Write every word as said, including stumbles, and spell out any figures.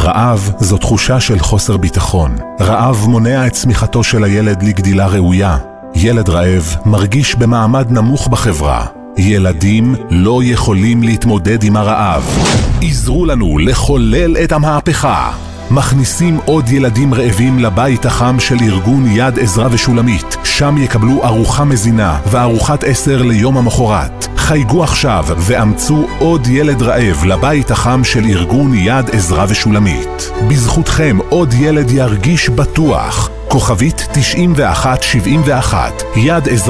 רעב זו תחושה של חוסר ביטחון. רעב מונע את צמיחתו של הילד לגדילה ראויה. ילד רעב מרגיש במעמד נמוך בחברה. ילדים לא יכולים להתמודד עם הרעב. עזרו לנו לחולל את המהפכה. מכניסים עוד ילדים רעבים לבית החם של ארגון יד עזרא ושולמית. שם יקבלו ארוחה מזינה וארוחת עשר ליום המחרת. חייגו עכשיו ואמצו עוד ילד רעב לבית החם של ארגון יד עזרא ושולמית. בזכותכם עוד ילד ירגיש בטוח. כוכבית תשעים ואחת שבעים ואחת. יד עזרא